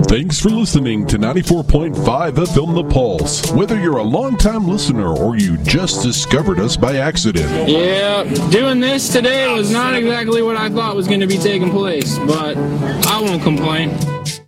Thanks for listening to 94.5 FM The Pulse. Whether you're a long-time listener or you just discovered us by accident. Yeah, doing this today was not exactly what I thought was going to be taking place, but I won't complain.